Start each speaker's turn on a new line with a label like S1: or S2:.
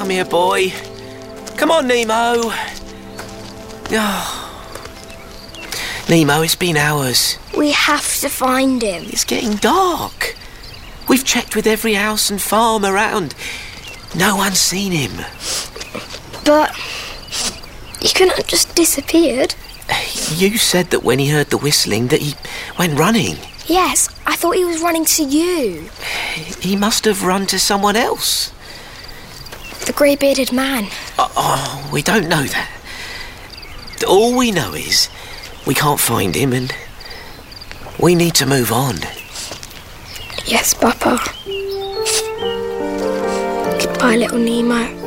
S1: Come here, boy. Come on, Nemo. Oh. Nemo, it's been hours.
S2: We have to find him.
S1: It's getting dark. We've checked with every house and farm around. No one's seen him.
S2: But he couldn't have just disappeared.
S1: You said that when he heard the whistling that he went running.
S2: Yes, I thought he was running to you.
S1: He must have run to someone else.
S2: The grey-bearded man.
S1: Oh, we don't know that. All we know is we can't find him and we need to move on.
S2: Yes, Papa. Goodbye, little Nemo.